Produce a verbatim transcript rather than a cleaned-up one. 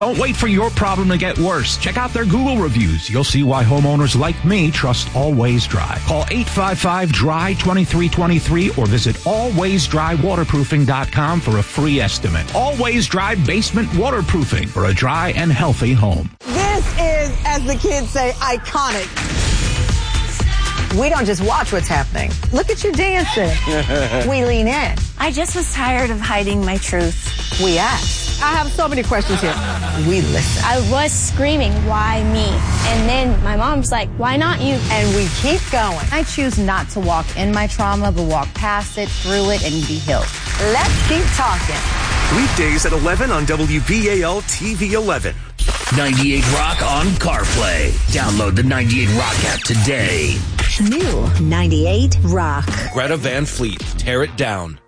Don't wait for your problem to get worse. Check out their Google reviews. You'll see why homeowners like me trust Always Dry. Call eight five five, D R Y, two three two three or visit always dry waterproofing dot com for a free estimate. Always Dry Basement Waterproofing for a dry and healthy home. This is, as the kids say, iconic. We don't just watch what's happening. Look at you dancing. We lean in. I just was tired of hiding my truth. We ask. I have so many questions here. We listen. I was screaming, why me? And then my mom's like, why not you? And we keep going. I choose not to walk in my trauma, but walk past it, through it, and be healed. Let's keep talking. Weekdays at eleven on W B A L T V eleven. ninety-eight Rock on CarPlay. Download the ninety-eight Rock app today. New ninety-eight Rock. Greta Van Fleet, Tear It Down.